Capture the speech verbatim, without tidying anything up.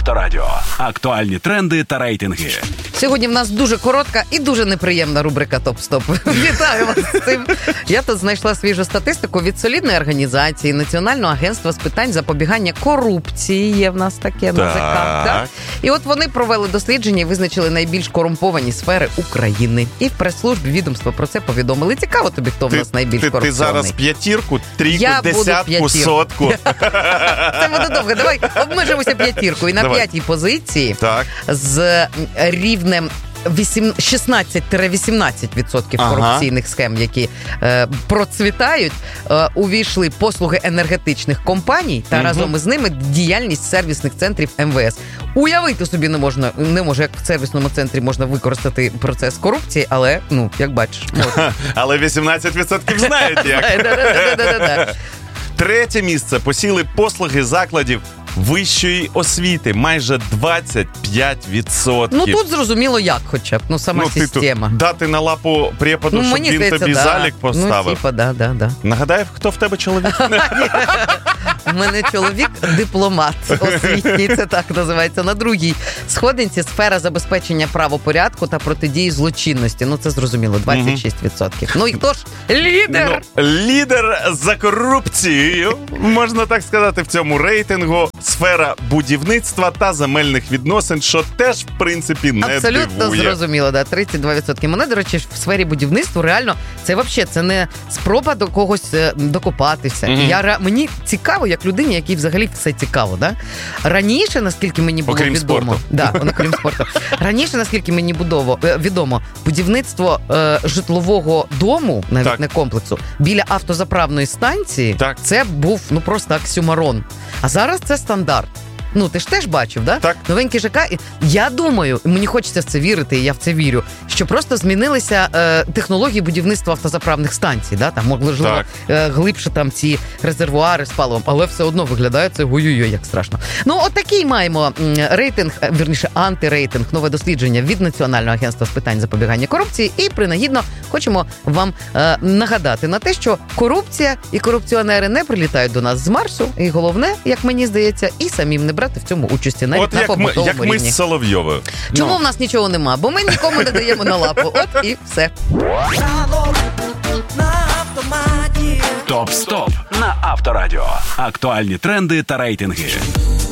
Авторадіо. Актуальні тренди та рейтинги. Сьогодні в нас дуже коротка і дуже неприємна рубрика «Топ-стоп». Вітаю вас з цим. Я тут знайшла свіжу статистику від солідної організації Національного агентства з питань запобігання корупції. Є в нас таке на ЗК. Так? І от вони провели дослідження і визначили найбільш корумповані сфери України. І в прес-службі відомства про це повідомили. Цікаво тобі, хто в нас найбільш ти, корупційний. Ти зараз п'ятірку, трійку, Я десятку, сотку. Це буде довго. Давай обмежимося п'ятіркою. І на Давай. п'ятій позиції Так. з рівнем шістнадцять-вісімнадцять відсотків Ага. корупційних схем, які е, процвітають, е, увійшли послуги енергетичних компаній та Мгм. разом із ними діяльність сервісних центрів ем ве ес. Уявити собі не можна, не може, як в сервісному центрі можна використати процес корупції, але, ну, як бачиш, можна. Але вісімнадцять відсотків знають як. Да-да-да-да-да-да. Третє місце посіли послуги закладів вищої освіти. Майже двадцять п'ять відсотків. Ну, тут зрозуміло як хоча б, ну, сама Ну, ти тут система. дати на лапу преподу, щоб він здається, тобі да. залік поставив. Ну, типа, да, да, да. Нагадай, хто в тебе чоловік? У мене чоловік дипломат освітній, це так називається. На другій сходинці сфера забезпечення правопорядку та протидії злочинності. Ну, це зрозуміло, двадцять шість відсотків. Ну і хто ж лідер? Ну, лідер за корупцією, можна так сказати, в цьому рейтингу сфера будівництва та земельних відносин, що теж, в принципі, не Абсолютно дивує. зрозуміло, да, тридцять два відсотки. Мене, до речі, в сфері будівництва реально, це взагалі, це не спроба до когось е, докопатися. Мгм. Я, ра- мені цікаво, як людині, якій взагалі все цікаво, да? Раніше, наскільки мені було Окрім відомо, спорту. да, окрім спорту. Раніше, наскільки мені будово, е, відомо, будівництво е, житлового дому, навіть Так. не комплексу, біля автозаправної станції, Так. це був, ну, просто оксюмарон. А зараз це стандарт. Ну, ти ж теж бачив, да? Так. Новенький ЖК. І я думаю, мені хочеться в це вірити, і я в це вірю, що просто змінилися е, технології будівництва автозаправних станцій, да? Там, можливо, Так. е, глибше там ці резервуари з паливом, але все одно виглядає це ой-ой-ой, як страшно. Ну, от такий маємо м, рейтинг, е, вірніше, антирейтинг, нове дослідження від Національного агентства з питань запобігання корупції. І принагідно хочемо вам е, нагадати на те, що корупція і корупціонери не прилітають до нас з Марсу, і головне, як мені здається, і самим не брати в цьому участі, навіть От на як ми, побутовому як ми рівні. з Соловйовою. Чому Ну. в нас нічого нема? Бо ми нікому не даємо на лапу. От і все. Топ-стоп на Авторадіо. Актуальні тренди та рейтинги.